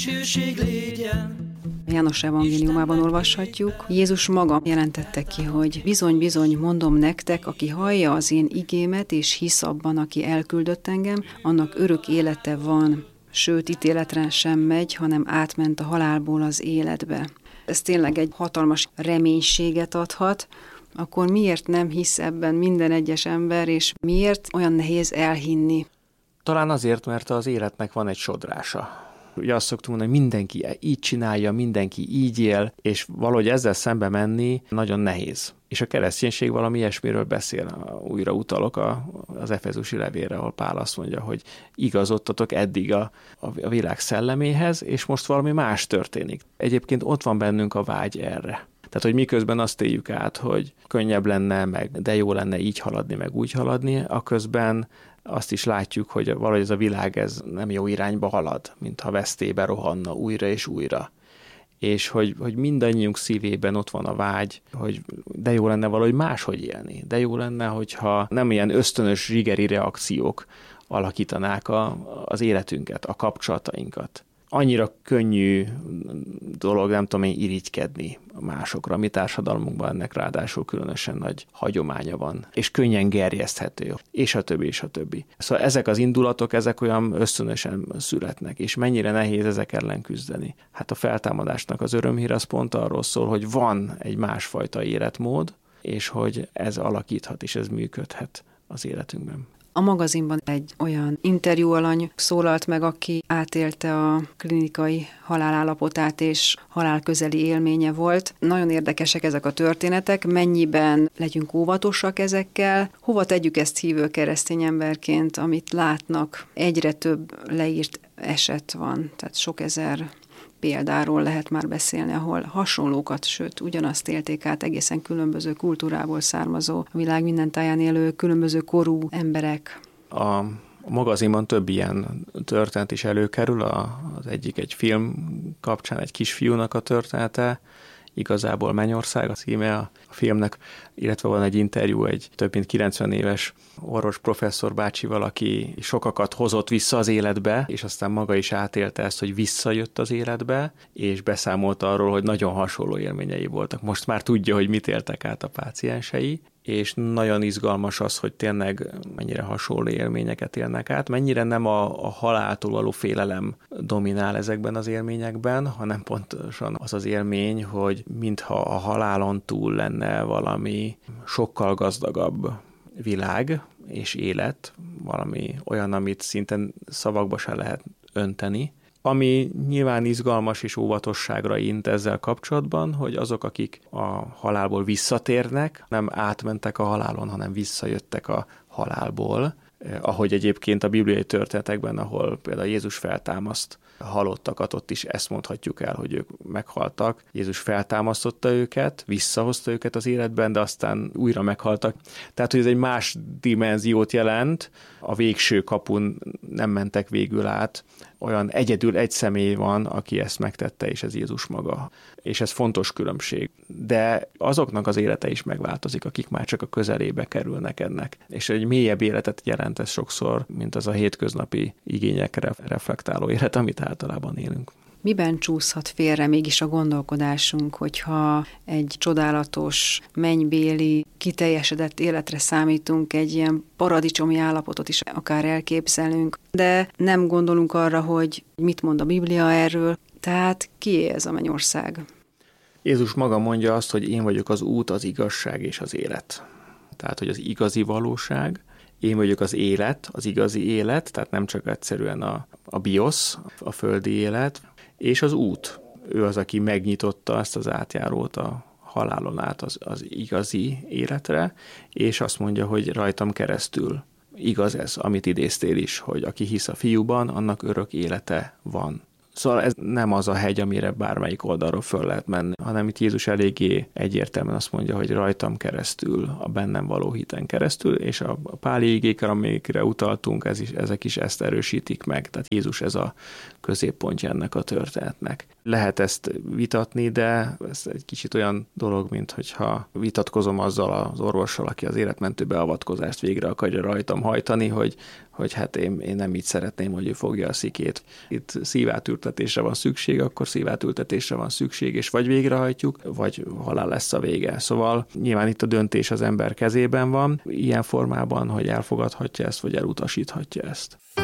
Hűség légyen. János evangéliumában olvashatjuk, Jézus maga jelentette ki, hogy bizony-bizony mondom nektek, aki hallja az én igémet és hisz abban, aki elküldött engem, annak örök élete van, sőt ítéletre sem megy, hanem átment a halálból az életbe. Ez tényleg egy hatalmas reménységet adhat, akkor miért nem hisz ebben minden egyes ember, és miért olyan nehéz elhinni? Talán azért, mert az életnek van egy sodrása. Ugye azt szoktuk mondani, hogy mindenki így csinálja, mindenki így él, és valahogy ezzel szembe menni nagyon nehéz. És a kereszténység valami ilyesmiről beszél. Újra utalok az Efezusi levélre, ahol Pál azt mondja, hogy igazodtatok eddig a világ szelleméhez, és most valami más történik. Egyébként ott van bennünk a vágy erre. Tehát, hogy miközben azt éljük át, hogy könnyebb lenne, meg de jó lenne így haladni, meg úgy haladni, aközben azt is látjuk, hogy valahogy ez a világ ez nem jó irányba halad, mintha vesztébe rohanna újra és újra. És hogy mindannyiunk szívében ott van a vágy, hogy de jó lenne valahogy máshogy élni. De jó lenne, hogyha nem ilyen ösztönös zsigeri reakciók alakítanák az életünket, a kapcsolatainkat. Annyira könnyű dolog, nem tudom én, irigykedni másokra. A mi társadalmunkban ennek ráadásul különösen nagy hagyománya van, és könnyen gerjeszthető, és a többi, és a többi. Szóval ezek az indulatok, ezek olyan ösztönösen születnek, és mennyire nehéz ezek ellen küzdeni. Hát a feltámadásnak az örömhír az pont arról szól, hogy van egy másfajta életmód, és hogy ez alakíthat, és ez működhet az életünkben. A magazinban egy olyan interjúalany szólalt meg, aki átélte a klinikai halálállapotát és halálközeli élménye volt. Nagyon érdekesek ezek a történetek, mennyiben legyünk óvatosak ezekkel, hova tegyük ezt hívő keresztény emberként, amit látnak. Egyre több leírt eset van, tehát sok ezer példáról lehet már beszélni, ahol hasonlókat, sőt, ugyanazt élték át egészen különböző kultúrából származó, a világ minden táján élő, különböző korú emberek. A magazinban több ilyen történet is előkerül, az egyik egy film kapcsán egy kisfiúnak a története, igazából Mennyország a címe a filmnek, illetve van egy interjú egy több mint 90 éves orvos professzor bácsival, aki sokakat hozott vissza az életbe, és aztán maga is átélte ezt, hogy visszajött az életbe, és beszámolt arról, hogy nagyon hasonló élményei voltak. Most már tudja, hogy mit éltek át a páciensei, és nagyon izgalmas az, hogy tényleg mennyire hasonló élményeket élnek át, mennyire nem a haláltól való félelem dominál ezekben az élményekben, hanem pontosan az az élmény, hogy mintha a halálon túl lenne valami sokkal gazdagabb világ és élet, valami olyan, amit szinte szavakba se lehet önteni, ami nyilván izgalmas és óvatosságra int ezzel kapcsolatban, hogy azok, akik a halálból visszatérnek, nem átmentek a halálon, hanem visszajöttek a halálból, ahogy egyébként a bibliai történetekben, ahol például Jézus feltámaszt halottakat, ott is ezt mondhatjuk el, hogy ők meghaltak. Jézus feltámasztotta őket, visszahozta őket az életben, de aztán újra meghaltak. Tehát, hogy ez egy más dimenziót jelent, a végső kapun nem mentek végül át, olyan egyedül egy személy van, aki ezt megtette, és ez Jézus maga. És ez fontos különbség. De azoknak az élete is megváltozik, akik már csak a közelébe kerülnek ennek. És egy mélyebb életet jelent ez sokszor, mint az a hétköznapi igényekre reflektáló élet, amit általában élünk. Miben csúszhat félre mégis a gondolkodásunk, hogyha egy csodálatos, mennybéli, kiteljesedett életre számítunk, egy ilyen paradicsomi állapotot is akár elképzelünk, de nem gondolunk arra, hogy mit mond a Biblia erről, tehát kié ez a mennyország? Jézus maga mondja azt, hogy én vagyok az út, az igazság és az élet. Tehát, hogy az igazi valóság, én vagyok az élet, az igazi élet, tehát nem csak egyszerűen a biosz, a földi élet, és az út. Ő az, aki megnyitotta ezt az átjárót a halálon át az igazi életre, és azt mondja, hogy rajtam keresztül igaz ez, amit idéztél is, hogy aki hisz a fiúban, annak örök élete van. Szóval ez nem az a hegy, amire bármelyik oldalról föl lehet menni, hanem itt Jézus eléggé egyértelműen azt mondja, hogy rajtam keresztül, a bennem való hiten keresztül, és a páli igékre, amikre utaltunk, ezek is ezt erősítik meg. Tehát Jézus ez a középpontja ennek a történetnek. Lehet ezt vitatni, de ez egy kicsit olyan dolog, mint hogyha vitatkozom azzal az orvossal, aki az életmentő beavatkozást végre akarja rajtam hajtani, hogy hát én nem így szeretném, hogy ő fogja a szikét. Itt szívátültetésre van szükség, akkor szívátültetésre van szükség, és vagy végrehajtjuk, vagy halál lesz a vége. Szóval nyilván itt a döntés az ember kezében van, ilyen formában, hogy elfogadhatja ezt, vagy elutasíthatja ezt.